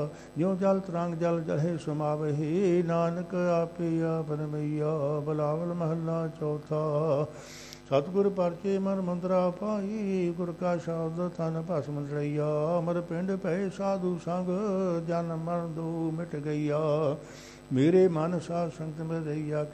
ਜਿਉ ਜਲ ਤਰੰਗ ਜਲ ਜਲਹਿ ਸਮਾਵਹਿ ਨਾਨਕ ਆਪੇ ਆਪ ਰਮਈਆ। ਬਲਾਵਲ ਮਹੱਲਾ ਚੌਥਾ। ਸਤਿਗੁਰ ਪਰਚੇ ਮਨ ਮੁੰਦਰਾ ਪਾਈ ਗੁਰ ਕਾ ਸ਼ਬਦ ਤਨ ਭਸਮ ਚੜਈਆ। ਅਮਰ ਪਿੰਡ ਪਏ ਸਾਧੂ ਸੰਗ ਜਨ ਮਰਨ ਦੂ ਮਿਟ ਗਈਆ। ਮੇਰੇ ਮਨ ਸਾਧ ਸੰਗਤ ਮਿਲ ਰਹੀਆ।